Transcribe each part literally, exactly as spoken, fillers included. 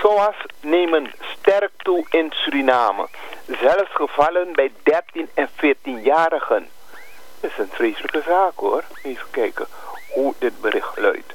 S O A's nemen sterk toe in Suriname. Zelfs gevallen bij dertien en veertienjarigen. Dat is een vreselijke zaak hoor. Even kijken hoe dit bericht luidt.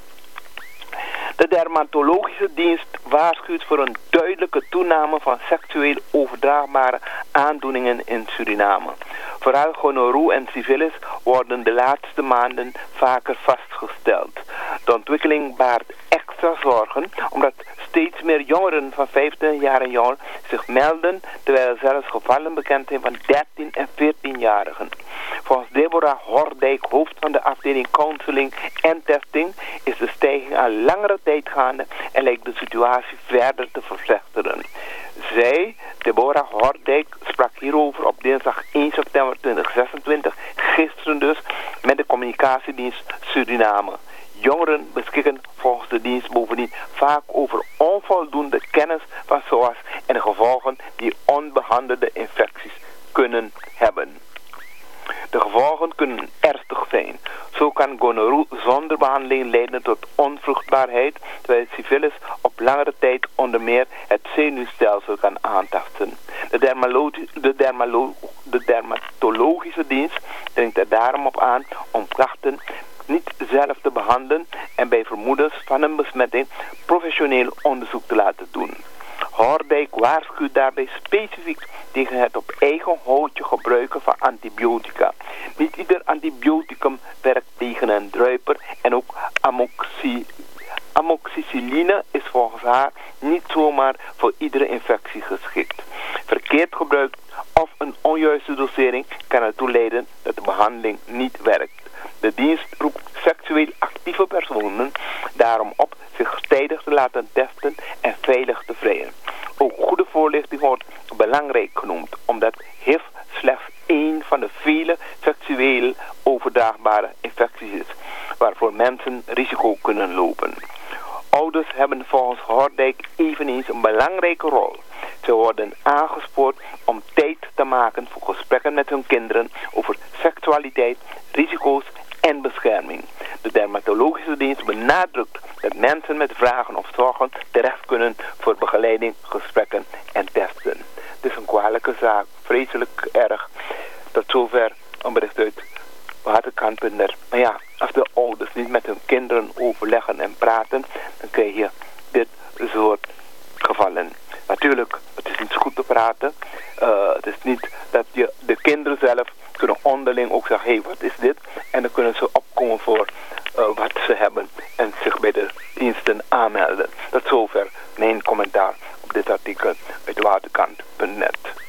De dermatologische dienst waarschuwt voor een duidelijke toename van seksueel overdraagbare aandoeningen in Suriname. Vooral gonorroe en syfilis worden de laatste maanden vaker vastgesteld. De ontwikkeling baart extra zorgen omdat steeds meer jongeren van vijftien jaar en jonger zich melden, terwijl er zelfs gevallen bekend zijn van dertien en veertienjarigen. Volgens Deborah Hordijk, hoofd van de afdeling counseling en testing, is de stijging al langere tijd gaande en lijkt de situatie verder te verslechteren. Zij, Deborah Hordijk, sprak hierover op dinsdag één september tweeduizend zesentwintig, gisteren dus, met de communicatiedienst Suriname. Jongeren beschikken volgens de dienst bovendien vaak over onvoldoende kennis van S O A's en de gevolgen die onbehandelde infecties kunnen hebben. De gevolgen kunnen ernstig zijn. Zo kan gonorroe zonder behandeling leiden tot onvruchtbaarheid, terwijl syfilis op langere tijd onder meer het zenuwstelsel kan aantasten. De, dermalo- de, dermalo- de dermatologische dienst dringt er daarom op aan om klachten niet zelf te behandelen en bij vermoedens van een besmetting professioneel onderzoek te laten doen. Hordijk waarschuwt daarbij specifiek tegen het op eigen houtje gebruiken van antibiotica. Niet ieder antibioticum werkt tegen een druiper en ook amoxi, amoxicilline is volgens haar niet zomaar voor iedere infectie geschikt. Verkeerd gebruikt of een onjuiste dosering kan ertoe leiden dat de behandeling niet werkt. De dienst roept seksueel actieve personen daarom op zich tijdig te laten testen en veilig te vrijen. Ook goede voorlichting wordt belangrijk genoemd, omdat H I V slechts één van de vele seksueel overdraagbare infecties is, waarvoor mensen risico kunnen lopen. Ouders hebben volgens Hordijk eveneens een belangrijke rol. Ze worden aangespoord om tijd te maken voor gesprekken met hun kinderen over seksualiteit, risico's en bescherming. De dermatologische dienst benadrukt dat mensen met vragen of zorgen terecht kunnen voor begeleiding, gesprekken en testen. Het is een kwalijke zaak, vreselijk erg. Tot zover een bericht uit waterkant punt net. Maar ja, als de ouders niet met hun kinderen overleggen en praten, dan krijg je dit soort gevallen. Natuurlijk, het is niet goed te praten. Uh, het is niet dat je de kinderen zelf kunnen onderling ook zeggen, hé, hey, wat is dit? En dan kunnen ze opkomen voor uh, wat ze hebben en zich bij de diensten aanmelden. Tot zover mijn commentaar op dit artikel uit waterkant punt net.